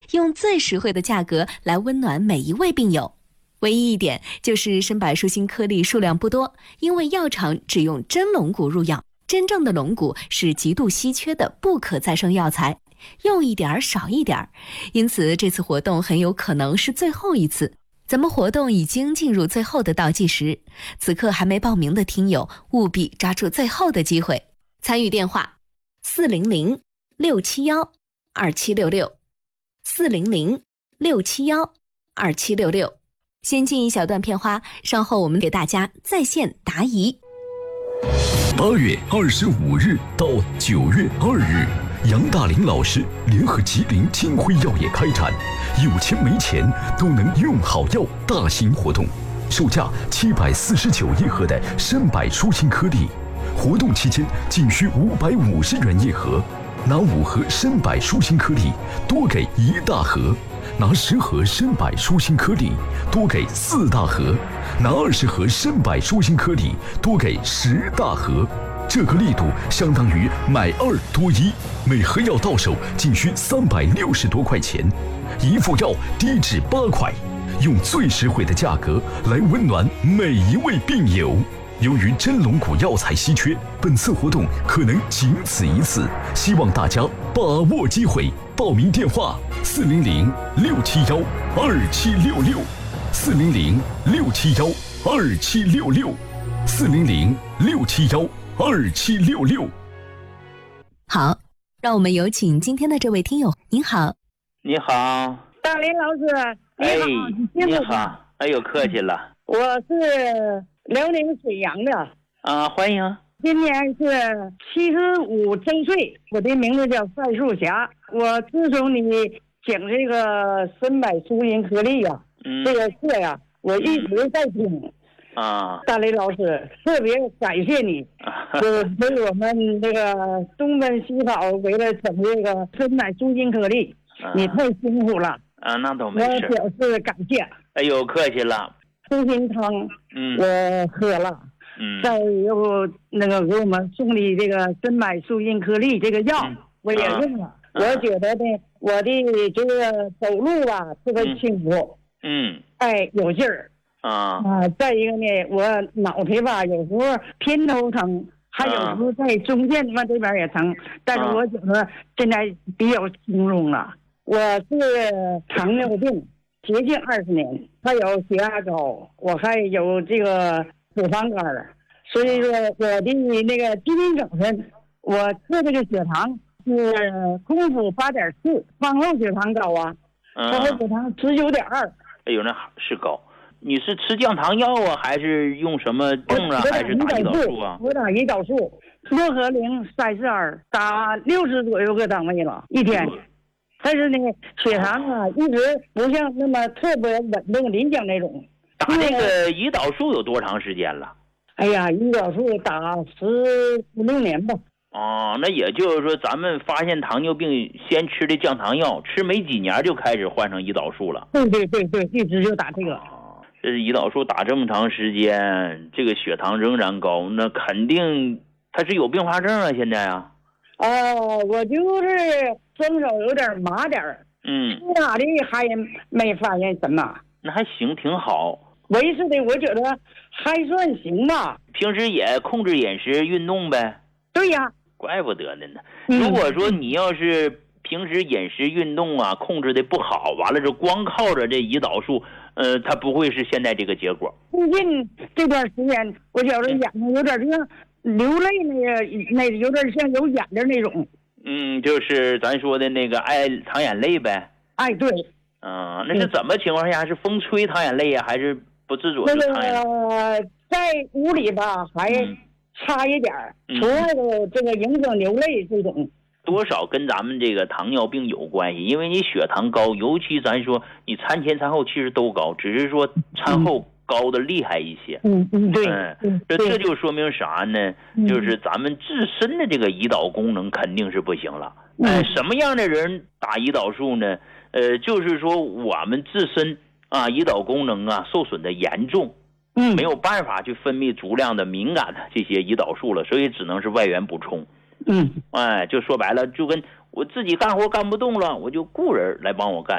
用最实惠的价格来温暖每一位病友。唯一一点就是参柏舒心颗粒数量不多，因为药厂只用真龙骨入药，真正的龙骨是极度稀缺的不可再生药材，用一点少一点，因此这次活动很有可能是最后一次。咱们活动已经进入最后的倒计时，此刻还没报名的听友务必抓住最后的机会。参与电话400-671-2766，400-671-2766。先进一小段片花，稍后我们给大家在线答疑。 8月25日到9月2日，杨大林老师联合吉林金辉药业开展有钱没钱都能用好药大型活动，售价749一盒的参柏舒心颗粒，活动期间仅需550元一盒，拿5盒参柏舒心颗粒多给1大盒，拿10盒参柏舒心颗粒多给4大盒，拿20盒参柏舒心颗粒多给10大盒。这个力度相当于买2多1，每盒药到手仅需360多块钱，一副药低至8块，用最实惠的价格来温暖每一位病友。由于真龙骨药材稀缺，本次活动可能仅此一次，希望大家把握机会。报名电话400-671-2766，400-671-2766，400-671-2766。 好，让我们有请今天的这位听友。您好。 你好。 大林老师，你好。 你好。哎呦，客气了。 我是辽宁沈阳的。 欢迎。 今年是75周岁，我的名字叫范树霞。我自从你讲这个参柏舒心颗粒呀，这个课呀，我一直在听。大雷老师，特别感谢你，为我们这个东奔西跑，为了整这个参柏舒心颗粒，你太辛苦了。 那倒没事。 我表示感谢。 哎呦，客气了。 舒心汤，我喝了。再又那个给我们送的这个参柏舒心颗粒这个药，我也用了。我觉得呢，我的这个走路吧特别轻浮，有劲儿。再一个呢，我脑袋吧有时候偏头疼，还有时候在中间嘛这边也疼，但是我觉得现在比较轻松了。我是糖尿病，接近20年，还有血压高，我还有这个脂肪肝，所以说我的那个今天早晨我测这个血糖是空腹8.4，饭后血糖高啊，饭后血糖19.2。 哎呦，那是高。你是吃降糖药啊，还是用什么泵啊，还是打胰岛素啊？ 我打胰岛素，6合0 32，打60左右个单位了一天。但是呢，血糖啊一直不像那么特别稳定，您讲那种。 打这个胰岛素有多长时间了？ 哎呀，胰岛素打15-16年吧。 那也就是说，咱们发现糖尿病先吃的降糖药，吃没几年就开始换成胰岛素了。 对，一直就打这个。 这胰岛素打这么长时间，这个血糖仍然高，那肯定他是有并发症啊！现在啊。 我就是双手有点麻点儿。其他的还没发现什么。 那还行，挺好。 维持的我觉得还算行吧。 平时也控制饮食运动呗。 对呀。 怪不得呢。如果说你要是平时饮食运动啊控制的不好，完了就光靠着这胰岛素，它不会是现在这个结果。 最近这段时间，我觉着眼睛有点像流泪那有点像有眼的那种。 就是咱说的那个淌眼泪呗。 对。 那是怎么情况下？是风吹淌眼泪呀，还是不自主就淌眼泪？ 在屋里吧，还差一点，除外的这个影响流泪这种。 多少跟咱们这个糖尿病有关系，因为你血糖高，尤其咱说你餐前餐后其实都高，只是说餐后高的厉害一些。这就说明啥呢？就是咱们自身的这个胰岛功能肯定是不行了。什么样的人打胰岛素呢？就是说我们自身胰岛功能受损的严重，没有办法去分泌足量的敏感的这些胰岛素了，所以只能是外源补充。就说白了，就跟我自己干活干不动了，我就雇人来帮我干。